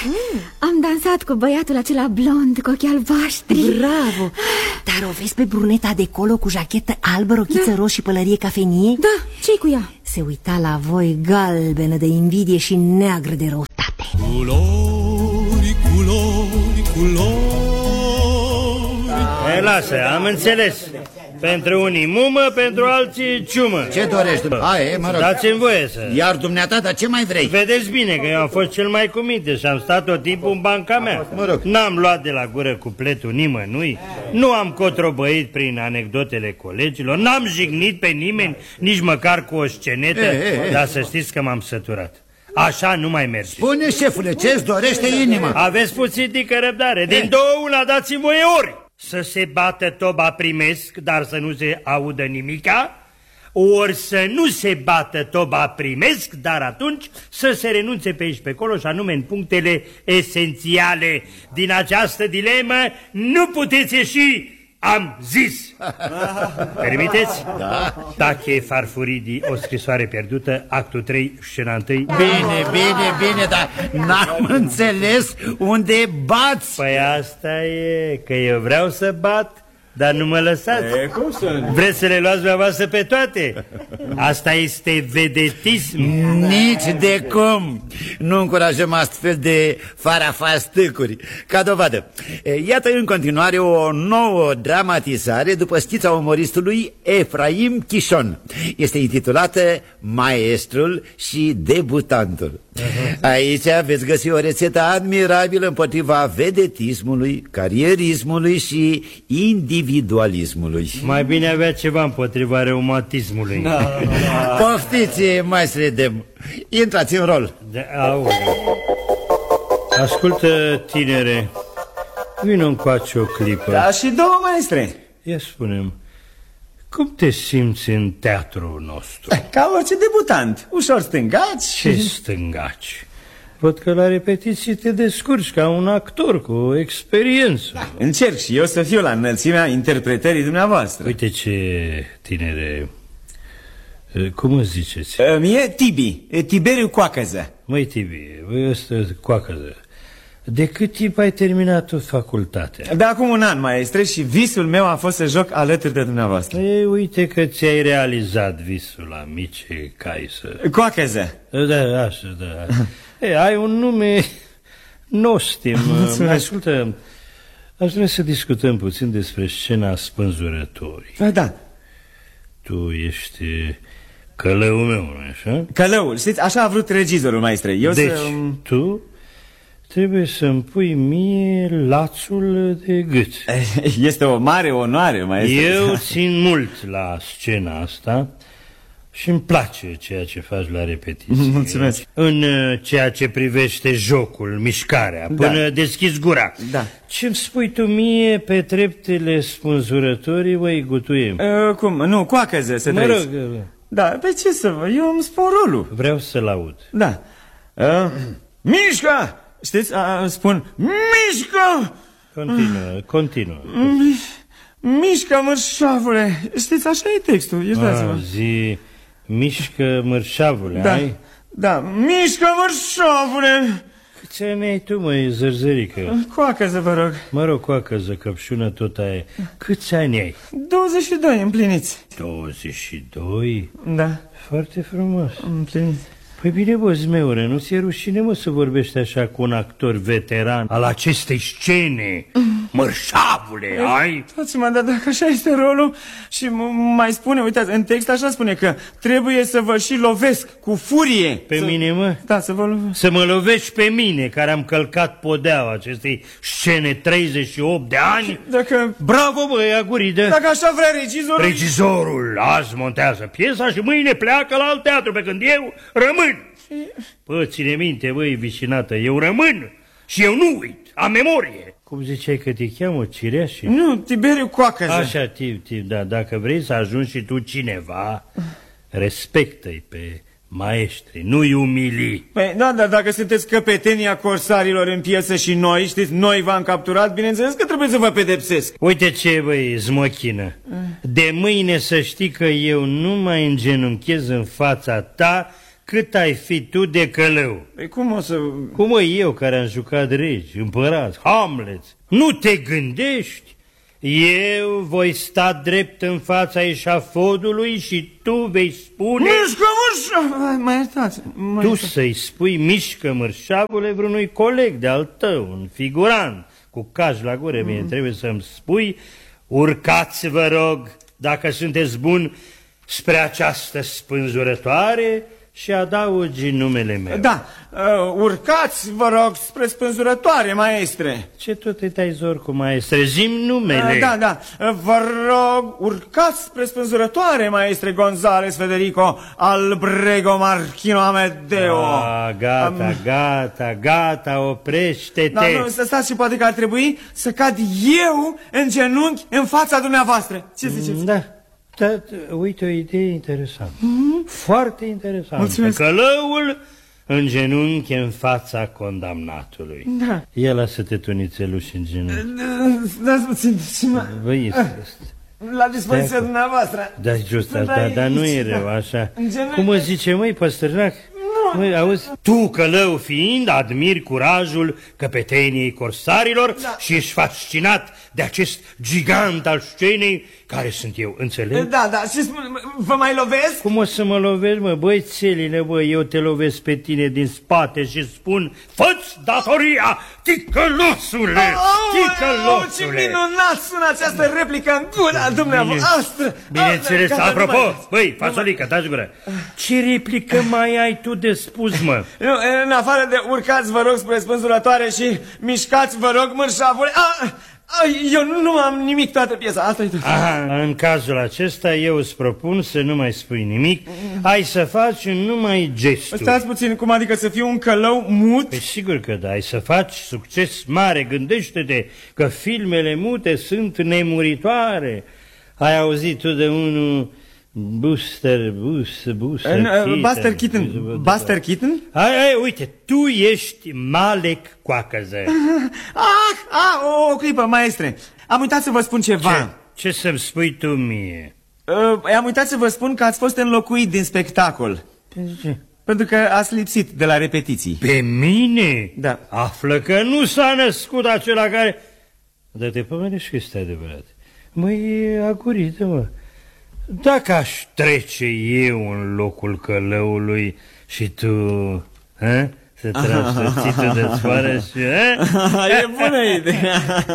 Am dansat cu băiatul acela blond, cu ochii albaștri. Bravo! Dar o vezi pe bruneta de colo cu jachetă albă, rochiță roșie și pălărie cafenie? Da, ce-i cu ea? Se uita la voi galbenă de invidie și neagră de răutate. Culori, culori, culori. Lasă, am înțeles. Pentru unii mumă, pentru alții ciumă. Ce dorești? Mă rog. Dați-mi voie să... Iar dumneata, dar ce mai vrei? Vedeți bine că eu am fost cel mai cu minte și am stat tot timpul în banca mea. Mă rog. N-am luat de la gură cupletul nimănui, nu am cotrobăit prin anecdotele colegilor, n-am jignit pe nimeni, nici măcar cu o scenetă, dar să știți că m-am săturat. Așa nu mai merge. Spune, șefule, ce-ți dorește inima? Aveți puțin tică răbdare. Din două una dați-mi voie ori să se bată toba primesc, dar să nu se audă nimica, ori să nu se bată toba primesc, dar atunci să se renunțe pe aici pe acolo, și anume în punctele esențiale. Din această dilemă nu puteți ieși, am zis. Permiteți? Da. Tache Farfuridi, o scrisoare pierdută, actul 3, scena 1. Bine, dar n-am înțeles unde bați. Păi asta e, că eu vreau să bat, dar nu mă lăsați. Cum să... Vreți să le luați dumneavoastră pe toate? Asta este vedetism. Nici de cum. Nu încurajăm astfel de farafastâcuri. Ca dovadă, iată în continuare o nouă dramatizare după schița umoristului Efraim Chișon. Este intitulată Maestrul și debutantul. Aici veți găsi o rețetă admirabilă împotriva vedetismului, carierismului și individualismului. Mai bine avea ceva împotriva reumatismului. Poftiți, maestre Dem. Intrați în rol. Ascultă, tinere, vină încoace o clipă. Da, și două, maestre. Ia spune-mi, cum te simți în teatrul nostru? Ca orice debutant, ușor stângaci. Ce stângaci? Văd că la repetiții te descurci ca un actor cu experiență. Încerc și eu să fiu la înălțimea interpretării dumneavoastră. Uite ce, tinere, cum îți ziceți? Mie Tibi, Tiberiu Coacăză. Măi, Tibi, ăsta Coacăză, de cât timp ai terminat facultatea? De acum un an, maestre, și visul meu a fost să joc alături de dumneavoastră. Ei, uite că ți-ai realizat visul, amice Caisă. Coacăză. Da, așa, da. Ei, ai un nume nostim. Ascultă, aș vrea să discutăm puțin despre scena Spânzurătorii. Da. Tu ești călăul meu, nu-i așa? Călăul, știți, așa a vrut regizorul, maestre. Deci, tu trebuie să-mi pui mie lațul de gât. Este o mare onoare, maestre. Eu țin mult la scena asta și îmi place ceea ce faci la repetiție. Mulțumesc. În ceea ce privește jocul, mișcarea, până deschizi gura. Da. Ce-mi spui tu mie pe treptele Spânzurătorii, băi, gutuie? Cum? Nu, Coacăză, să trăiți. Mă rog. Da, pe ce să vă... Eu îmi spun rolul. Vreau să-l aud. Da. Mișcă! Știți, spun, mișcă! Continuă. Mișcă, mărșavule! Știți, așa e textul, iertați-mă. Zi, mișcă, mărșavule, da. ai? Da, mișcă, mărșavule! Câți ani ai tu, măi, zărzărică? Coacăză, vă rog. Mă rog, coacăză, căpșună tot aia. Câți ani ai? 22 împliniți. 22? Da. Foarte frumos. Împliniți. Păi bine, bă, zmeure, nu ți-e rușine, mă, să vorbești așa cu un actor veteran al acestei scene? Mărșavule, ai? Dați-mă, dar dacă așa este rolul și mai spune, uitați, în text așa spune că trebuie să vă și lovesc cu furie. Pe mine, mă? Da, să vă lovesc. Să mă lovești pe mine, care am călcat podeaua acestei scene 38 de ani? Dacă... Bravo, băi, aguridă! Dacă așa vrea regizorul... Regizorul azi montează piesa și mâine pleacă la alt teatru, pe când eu rămân. Bă, ține minte, băi, vicinată, eu rămân și eu nu uit, am memorie. Cum ziceai că te cheamă, Cireașe? Nu, Tiberiu Coacăză. Așa, da, dacă vrei să ajungi și tu cineva, respectă-i pe maestri, nu-i umili. Păi, da, dar dacă sunteți căpetenia corsarilor în piesă și noi, știți, noi v-am capturat, bineînțeles că trebuie să vă pedepsesc. Uite ce, băi, zmochină, de mâine să știi că eu nu mai îngenunchez în fața ta cât ai fi tu de călău. Păi cum o să... Cum eu care am jucat regi, împărați, Hamlet, nu te gândești? Eu voi sta drept în fața eșafodului și tu vei spune... Mișcă-mărșavule! Mă iertați. Tu să-i spui mișcă mărșavule vreunui coleg de-al tău, un figurant, cu caj la gură, mie trebuie să-mi spui, urcați, vă rog, dacă sunteți buni, spre această spânzurătoare și adaugi numele meu. Da, urcați, vă rog, spre spânzurătoare, maestre. Ce tot te tai zor cu maestre? Zi-mi numele. Da, vă rog, urcați spre spânzurătoare, maestre González Federico Albrego Marchino Amedeo. Gata, oprește-te. Da, nu, stați și poate că ar trebui să cad eu în genunchi în fața dumneavoastră. Ce ziceți? Da. Uite, o idee interesantă. Foarte interesantă. Mulțumesc. Călăul în genunchi în fața condamnatului. Da. Ia lasă-te tu nițeluși în genunchi. Dați puțin. Băi, la dispoziția dumneavoastră. Da, just asta, dar nu e rău așa. Cum o zice, măi, păstărnac? Măi, auzi, tu, călău fiind, admiri curajul căpeteniei corsarilor și ești fascinat de acest gigant al scenei care sunt eu, înțeleg? Da, și vă mai lovesc? Cum o să mă lovesc, mă, băi, țeline, băi, eu te lovesc pe tine din spate și spun, fă-ți datoria, ticălosule, ticălosule! Ce minunat sună această replică în gura dumneavoastră! Bineînțeles, apropo, băi, fasolică, taci gură, ce replică mai ai tu de spus, mă? În afară de urcați, vă rog, spre spânzurătoare și mișcați, vă rog, mărșavule... Eu nu am nimic toată piesa, asta e tot. În cazul acesta eu îți propun să nu mai spui nimic, ai să faci numai gesturi. Stați puțin, cum adică să fiu un călău mut? Păi sigur că da, ai să faci succes mare, gândește-te că filmele mute sunt nemuritoare. Ai auzit tu de unul... Buster Keaton? Uite, tu ești Malek Coacăză. O clipă, maestre. Am uitat să vă spun ceva. Ce să-mi spui tu mie? Am uitat să vă spun că ați fost înlocuit din spectacol. Ce? Pentru că ați lipsit de la repetiții. Pe mine? Da. Află că nu s-a născut acela care... Dar te pomenești că este adevărat. Măi, agurită, mă. Dacă aș trece eu în locul călăului și tu, să tragi să ții tu de sfoară și... E bună idee!